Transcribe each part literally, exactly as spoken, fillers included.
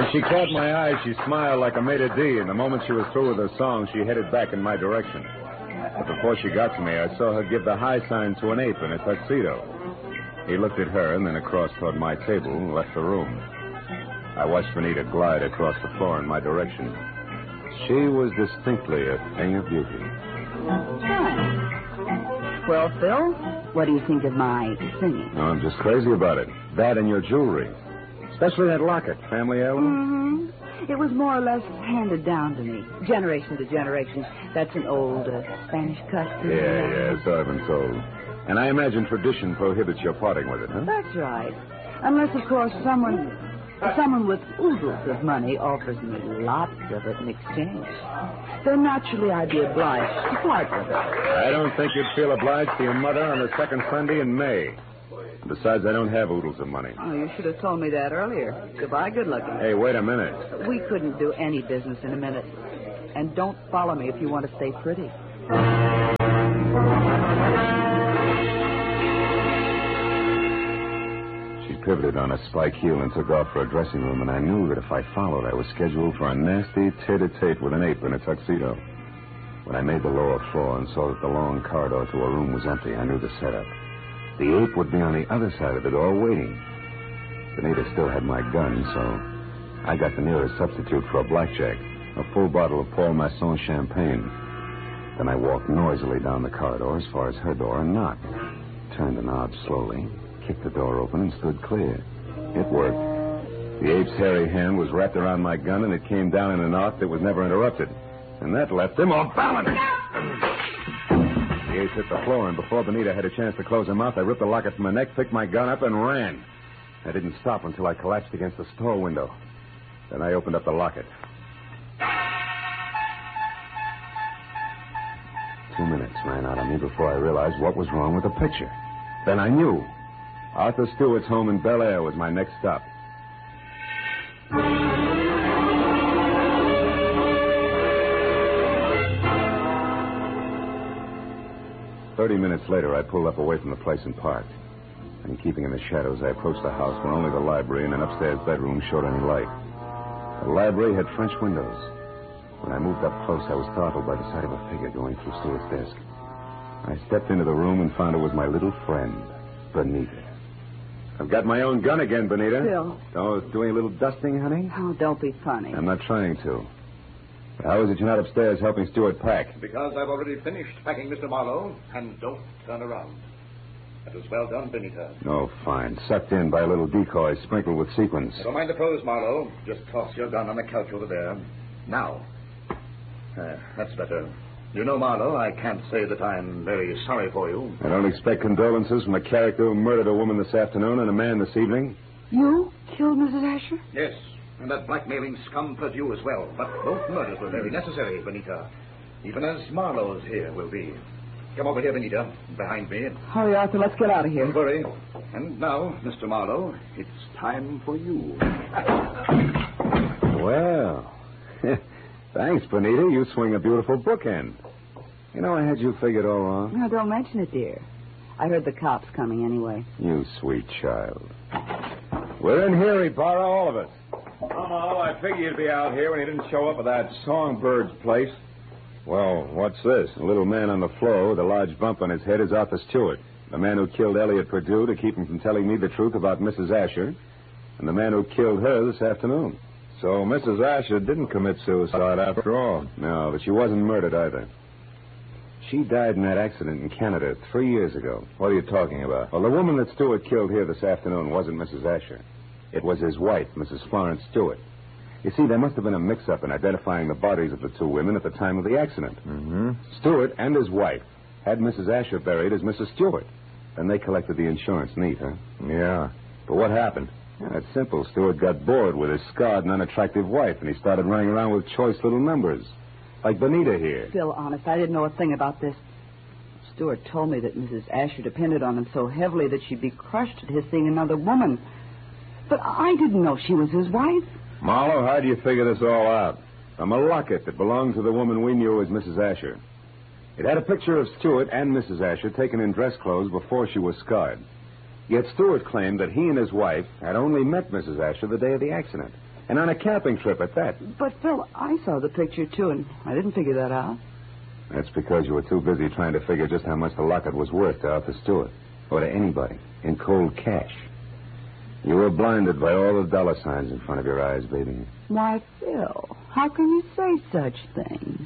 When she caught my eye, she smiled like a maitre d', and the moment she was through with her song, she headed back in my direction. But before she got to me, I saw her give the high sign to an ape in a tuxedo. He looked at her and then across toward my table and left the room. I watched Benita glide across the floor in my direction. She was distinctly a thing of beauty. Fine. Well, Phil, what do you think of my singing? No, I'm just crazy about it. That and your jewelry. Especially that locket, family heirloom. Mm-hmm. It was more or less handed down to me, generation to generation. That's an old uh, Spanish custom. Yeah, yeah, so I've been told. And I imagine tradition prohibits your parting with it, huh? That's right. Unless, of course, someone someone with oodles of money offers me lots of it in exchange. Then naturally I'd be obliged to part with it. I don't think you'd feel obliged to your mother on the second Sunday in May. Besides, I don't have oodles of money. Oh, you should have told me that earlier. Goodbye, good looking. Hey, wait a minute. We couldn't do any business in a minute. And don't follow me if you want to stay pretty. She pivoted on a spike heel and took off for a dressing room, and I knew that if I followed, I was scheduled for a nasty tete-a-tete with an ape in a tuxedo. When I made the lower floor and saw that the long corridor to her room was empty, I knew the setup. The ape would be on the other side of the door waiting. Benita still had my gun, so I got the nearest substitute for a blackjack, a full bottle of Paul Masson champagne. Then I walked noisily down the corridor as far as her door and knocked. Turned the knob slowly, kicked the door open, and stood clear. It worked. The ape's hairy hand was wrapped around my gun, and it came down in an arc that was never interrupted. And that left him off balance. The ape hit the floor, and before Benita had a chance to close her mouth, I ripped the locket from her neck, picked my gun up, and ran. I didn't stop until I collapsed against the store window. Then I opened up the locket. Two minutes ran out on me before I realized what was wrong with the picture. Then I knew. Arthur Stewart's home in Bel Air was my next stop. Thirty minutes later, I pulled up away from the place and parked. And keeping in the shadows, I approached the house where only the library and an upstairs bedroom showed any light. The library had French windows. When I moved up close, I was startled by the sight of a figure going through Stewart's desk. I stepped into the room and found it was my little friend, Benita. I've got my own gun again, Benita. Phil. Oh, doing a little dusting, honey? Oh, don't be funny. I'm not trying to. But how is it you're not upstairs helping Stewart pack? Because I've already finished packing, Mister Marlowe, and don't turn around. That was well done, Benita. Oh, fine. Sucked in by a little decoy sprinkled with sequins. Don't mind the pose, Marlowe. Just toss your gun on the couch over there. Now. Uh, that's better. You know, Marlowe, I can't say that I'm very sorry for you. I don't expect condolences from a character who murdered a woman this afternoon and a man this evening. You killed Missus Asher? Yes, and that blackmailing scum Purdue as well. But both murders were very necessary, Benita. Even as Marlowe's here will be. Come over here, Benita, behind me. Hurry, Arthur, let's get out of here. Don't worry. And now, Mister Marlowe, it's time for you. Well, thanks, Benita. You swing a beautiful bookend. You know, I had you figured all wrong. No, don't mention it, dear. I heard the cops coming anyway. You sweet child. We're in here, Ibarra, all of us. Oh, no, I figured you'd be out here when you didn't show up at that Songbird's place. Well, what's this? A little man on the floor with a large bump on his head is Arthur Stewart, the man who killed Elliot Purdue to keep him from telling me the truth about Missus Asher, and the man who killed her this afternoon. So Missus Asher didn't commit suicide after all. No, but she wasn't murdered either. She died in that accident in Canada three years ago. What are you talking about? Well, the woman that Stewart killed here this afternoon wasn't Missus Asher. It was his wife, Missus Florence Stewart. You see, there must have been a mix-up in identifying the bodies of the two women at the time of the accident. Mm-hmm. Stewart and his wife had Missus Asher buried as Missus Stewart. Then they collected the insurance. Neat, huh? Yeah. But what happened? Yeah, it's simple. Stewart got bored with his scarred and unattractive wife, and he started running around with choice little numbers. Like Benita here. Phil, honest, I didn't know a thing about this. Stewart told me that Missus Asher depended on him so heavily that she'd be crushed at his seeing another woman. But I didn't know she was his wife. Marlowe, how do you figure this all out? From a locket that belonged to the woman we knew as Missus Asher. It had a picture of Stewart and Missus Asher taken in dress clothes before she was scarred. Yet Stewart claimed that he and his wife had only met Missus Asher the day of the accident. And on a camping trip at that. But, Phil, I saw the picture, too, and I didn't figure that out. That's because you were too busy trying to figure just how much the locket was worth to Arthur Stewart. Or to anybody. In cold cash. You were blinded by all the dollar signs in front of your eyes, baby. Why, Phil, how can you say such things?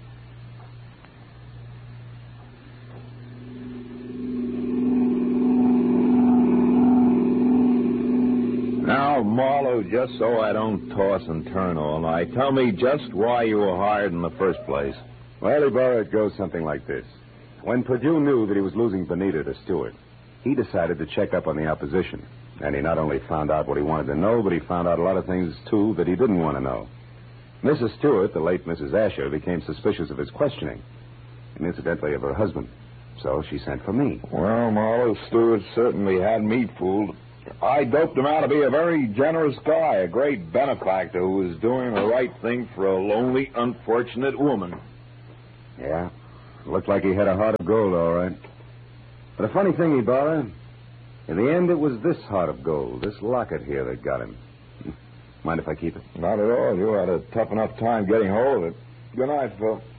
Now, Marlowe, just so I don't toss and turn all night, tell me just why you were hired in the first place. Well, Ibarra, it goes something like this. When Perdue knew that he was losing Benita to Stewart, he decided to check up on the opposition. And he not only found out what he wanted to know, but he found out a lot of things, too, that he didn't want to know. Missus Stewart, the late Missus Asher, became suspicious of his questioning, and incidentally of her husband. So she sent for me. Well, Marlowe Stewart certainly had me fooled. I doped him out to be a very generous guy, a great benefactor who was doing the right thing for a lonely, unfortunate woman. Yeah, looked like he had a heart of gold, all right. But a funny thing, Ibarra, in the end, it was this heart of gold, this locket here that got him. Mind if I keep it? Not at all. You had a tough enough time getting hold of it. Good night, Phil.